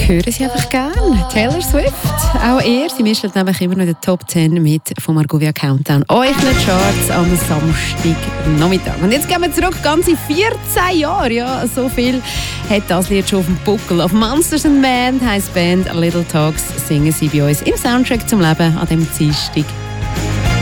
hören sie einfach gerne. Taylor Swift, auch er. Sie mischt nämlich immer noch in den Top 10 mit vom Argovia Countdown. Euch nicht Charts am Samstagnachmittag. Und jetzt gehen wir zurück, ganze 14 Jahre. Ja, so viel hat das Lied schon auf dem Buckel. Auf Monsters and Men heisst Band Little Talks, singen sie bei uns im Soundtrack zum Leben an dem Dienstag